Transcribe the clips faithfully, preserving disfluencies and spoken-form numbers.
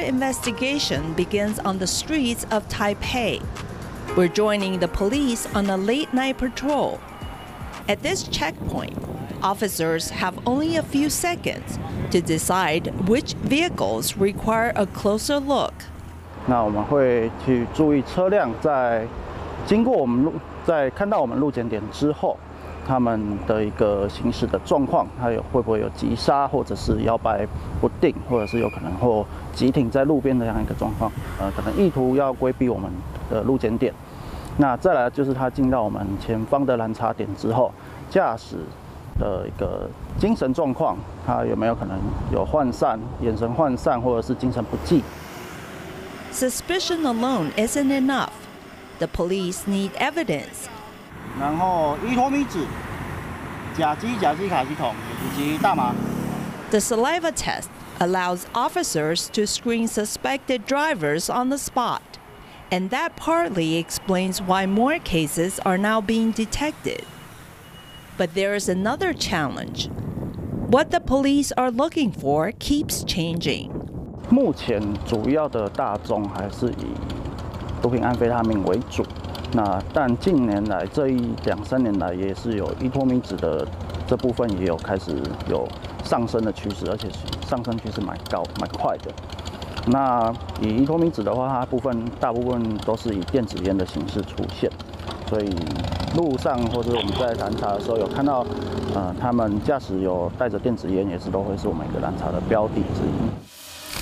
investigation begins on the streets of Taipei. We're joining the police on a late-night patrol. At this checkpoint, officers have only a few seconds to decide which vehicles require a closer look. 那我们会去注意车辆在经过我们路，在看到我们路检点之后，他们的一个行驶的状况，还有会不会有急刹，或者是摇摆不定，或者是有可能或急停在路边的这样一个状况。呃，可能意图要规避我们的路检点。那再来就是他进到我们前方的拦查点之后，驾驶的一个精神状况，他有没有可能有涣散、眼神涣散，或者是精神不济？ Suspicion alone isn't enough. The police need evidence. 然后依托米脂、甲基、甲基卡系统以及大麻。 The saliva test allows officers to screen suspected drivers on the spot, and that partly explains why more cases are now being detected. But there is another challenge. What the police are looking for keeps changing. 目前主要的大宗还是以毒品安非他命为主。那但近年来这一两三年来，也是有依托米脂的这部分也有开始有上升的趋势，而且上升趋势蛮高、蛮快的。那以依托米脂的话，它部分大部分都是以电子烟的形式出现，所以路上或者我们在拦查的时候有看到，呃，他们驾驶有带着电子烟，也是都会是我们一个拦查的标的之一。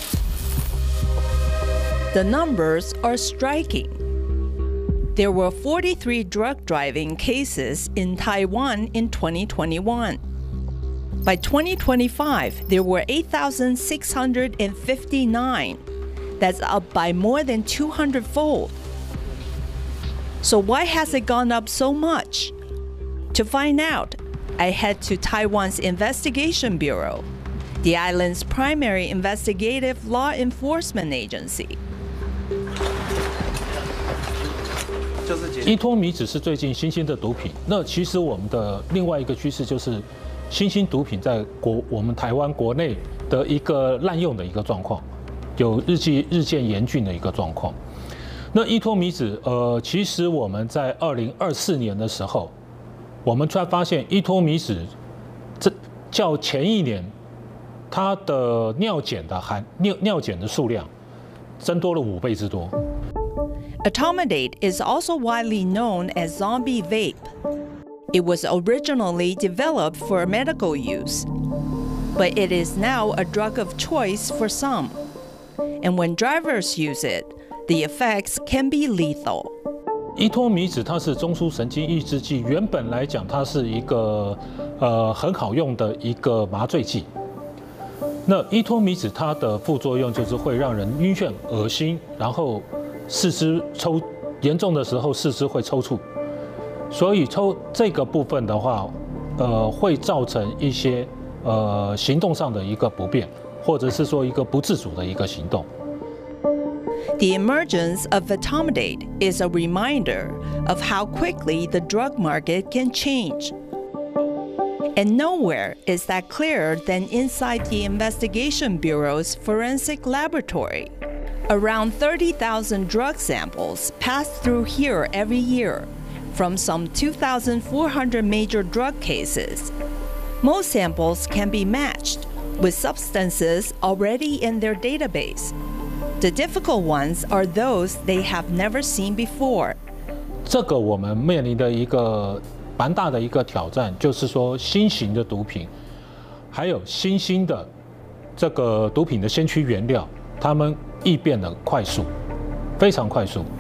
The numbers are striking. There were forty-three drug driving cases in Taiwan in twenty twenty-one. By twenty twenty-five, there were eight thousand six hundred fifty-nine. That's up by more than two hundred fold. So why has it gone up so much? To find out, I head to Taiwan's Investigation Bureau, the island's primary investigative law enforcement agency. 依托米脂是最近新兴的毒品。那其实我们的另外一个趋势就是，新兴毒品在国我们台湾国内的一个滥用的一个状况，有日渐日渐严峻的一个状况。那依托米脂，呃，其实我们在二零二四年的时候，我们突然发现依托米脂，这较前一年，它的尿检的含尿尿检的数量增多了五倍之多。 Etomidate is also widely known as zombie vape. It was originally developed for medical use, but it is now a drug of choice for some. And when drivers use it, the effects can be lethal. 依托米脂它是中枢神经抑制剂，原本来讲它是一个呃很好用的一个麻醉剂。那依托米脂它的副作用就是会让人晕眩、恶心，然后 四肢抽严重的时候，四肢会抽搐，所以抽这个部分的话，呃，会造成一些呃行动上的一个不便，或者是说一个不自主的一个行动。 The emergence of etomidate is a reminder of how quickly the drug market can change. And nowhere is that clearer than inside the Investigation Bureau's forensic laboratory. Around thirty thousand drug samples pass through here every year, from some two thousand four hundred major drug cases. Most samples can be matched with substances already in their database. The difficult ones are those they have never seen before. 这个我们面临的一个蛮大的一个挑战，就是说新型的毒品，还有新兴的这个毒品的先驱原料，它们 异变的快速，非常快速。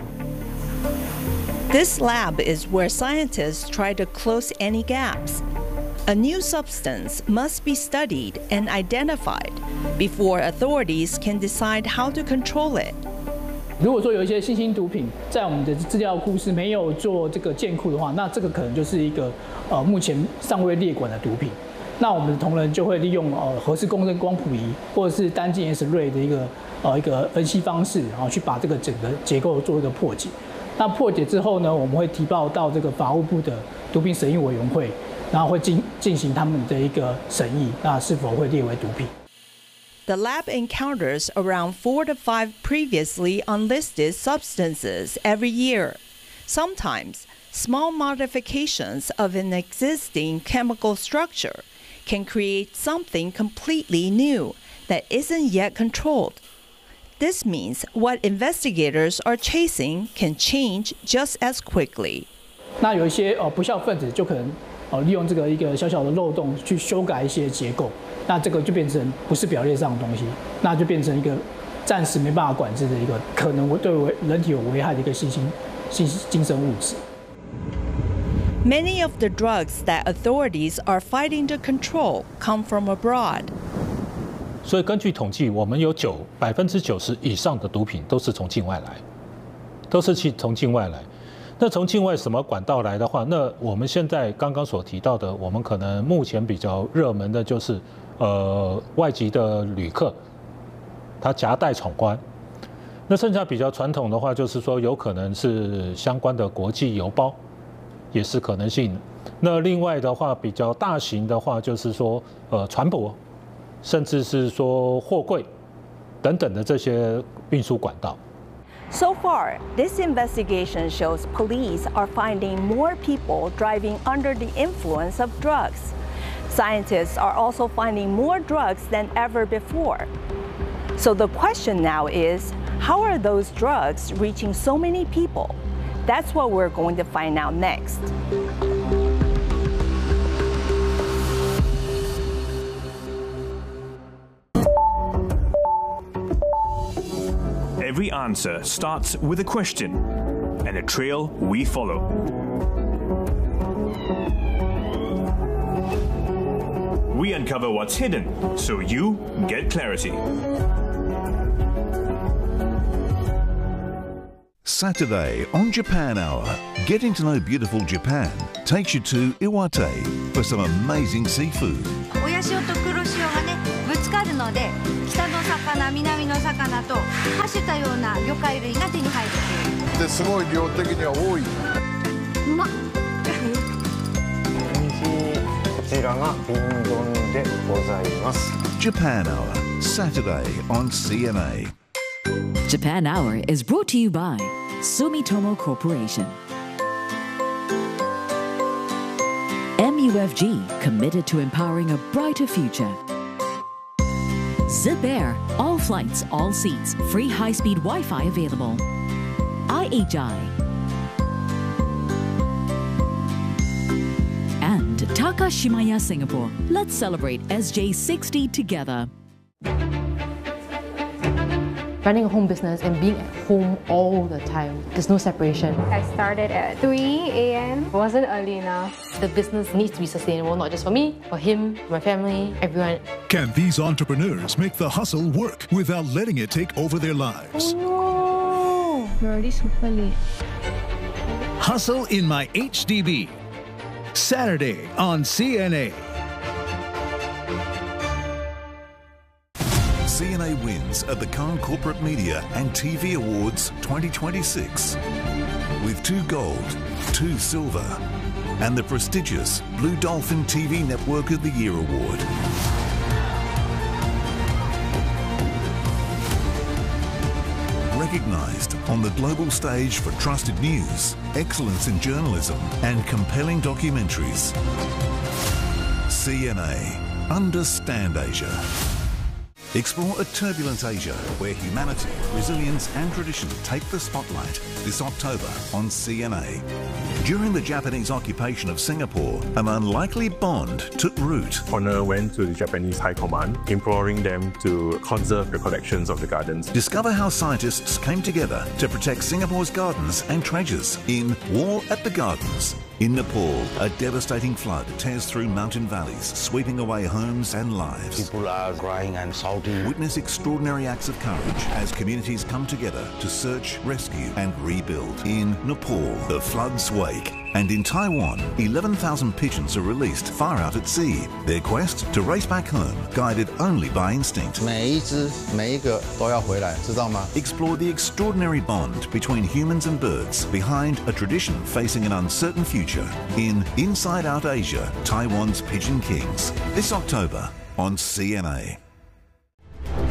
This lab is where scientists try to close any gaps. A new substance must be studied and identified before authorities can decide how to control it. 如果说有一些新兴毒品在我们的资料库是没有做这个建库的话，那这个可能就是一个呃目前尚未列管的毒品。那我们的同仁就会利用呃核磁共振光谱仪或者是单镜 X ray 的一个呃一个分析方式，然后去把这个整个结构做一个破解。那破解之后呢，我们会提报到这个法务部的毒品审议委员会，然后会进进行他们的一个审议，那是否会列为毒品？ the lab encounters around four to five previously unlisted substances every year. Sometimes, small modifications of an existing chemical structure can create something completely new that isn't yet controlled. This means what investigators are chasing can change just as quickly. 那有一些呃不孝分子就可能呃利用这个一个小小的漏洞去修改一些结构，那这个就变成不是表列上的东西，那就变成一个暂时没办法管制的一个可能对人体有危害的一个新兴新新生物质。 Many of the drugs that authorities are fighting to control come from abroad. 所以根据统计，我们有九百分之九十以上的毒品都是从境外来，都是去从境外来。那从境外什么管道来的话，那我们现在刚刚所提到的，我们可能目前比较热门的就是，呃，外籍的旅客，他夹带闯关。那剩下比较传统的话，就是说有可能是相关的国际邮包。 也是可能性。那另外的话，比较大型的话，就是说，呃，船舶，甚至是说货柜等等的这些运输管道。 So far, this investigation shows police are finding more people driving under the influence of drugs. Scientists are also finding more drugs than ever before. So the question now is, how are those drugs reaching so many people? That's what we're going to find out next. Every answer starts with a question, and a trail we follow. We uncover what's hidden, so you get clarity. Saturday on Japan Hour, getting to know beautiful Japan takes you to Iwate for some amazing seafood. 親潮と黒潮がねぶつかるので北の魚南の魚とはしたような魚介類が手に入るっていう。ですごい量的には多い。うまっ。 こちらが瓶丼でございます。 Japan Hour, Saturday on C N A. Japan Hour is brought to you by Sumitomo Corporation. M U F G, committed to empowering a brighter future. Zip Air, all flights, all seats, free high-speed Wi-Fi available. I H I. And Takashimaya Singapore. Let's celebrate S J sixty together. Running a home business and being at home all the time, there's no separation. I started at three A M It wasn't early enough. The business needs to be sustainable, not just for me, for him, my family, everyone. Can these entrepreneurs make the hustle work without letting it take over their lives? Oh no! We're already super late. Hustle in My H D B. Saturday on C N A. C N A wins at the Cannes Corporate Media and T V Awards twenty twenty-six with two gold, two silver, and the prestigious Blue Dolphin T V Network of the Year Award. Recognised on the global stage for trusted news, excellence in journalism, and compelling documentaries. C N A. Understand Asia. Explore a turbulent Asia where humanity, resilience and tradition take the spotlight this October on C N A. During the Japanese occupation of Singapore, an unlikely bond took root. Honor went to the Japanese High Command, imploring them to conserve the collections of the gardens. Discover how scientists came together to protect Singapore's gardens and treasures in War at the Gardens. In Nepal, a devastating flood tears through mountain valleys, sweeping away homes and lives. People are crying and shouting. Witness extraordinary acts of courage as communities come together to search, rescue and rebuild. In Nepal, the floods wake. And in Taiwan, eleven thousand pigeons are released far out at sea. Their quest to race back home, guided only by instinct. 每一只每一个都要回来，知道吗? Explore the extraordinary bond between humans and birds behind a tradition facing an uncertain future in Inside Out Asia, Taiwan's Pigeon Kings. This October on C N A.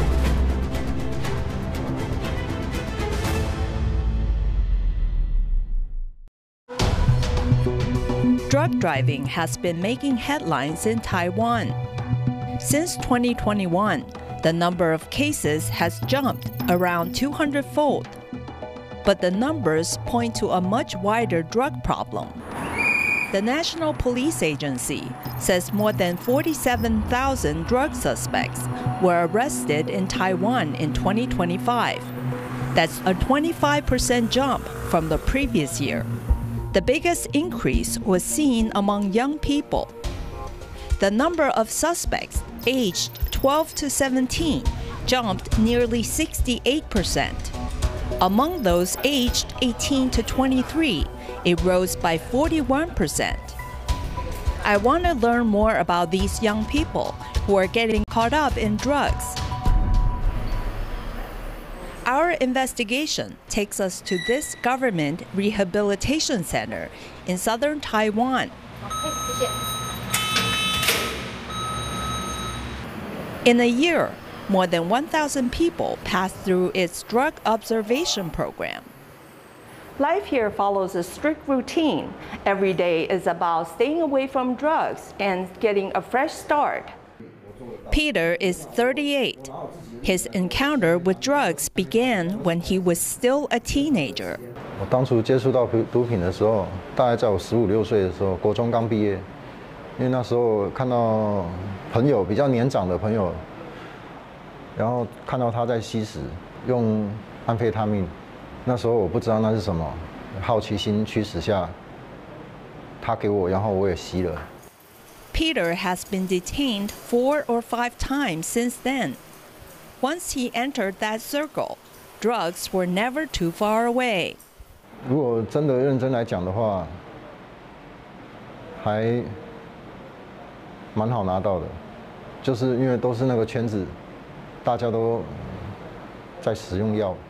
drug driving has been making headlines in Taiwan. Since twenty twenty-one, the number of cases has jumped around two hundred fold. But the numbers point to a much wider drug problem. The National Police Agency says more than forty-seven thousand drug suspects were arrested in Taiwan in twenty twenty-five. That's a twenty-five percent jump from the previous year. The biggest increase was seen among young people. The number of suspects aged twelve to seventeen jumped nearly sixty-eight percent. Among those aged eighteen to twenty-three, it rose by forty-one percent. I want to learn more about these young people who are getting caught up in drugs. Our investigation takes us to this government rehabilitation center in southern Taiwan. In a year, more than one thousand people passed through its drug observation program. Life here follows a strict routine. Every day is about staying away from drugs and getting a fresh start. Peter is thirty-eight. His encounter with drugs began when he was still a teenager. 我当初接触到毒品的时候，大概在我十五六岁的时候，国中刚毕业。因为那时候看到朋友比较年长的朋友，然后看到他在吸食，用安非他命。那时候我不知道那是什么，好奇心驱使下，他给我，然后我也吸了。 Peter has been detained four or five times since then. Once he entered that circle, drugs were never too far away. 如果真的认真来讲的话，还蛮好拿到的，就是因为都是那个圈子，大家都在使用药。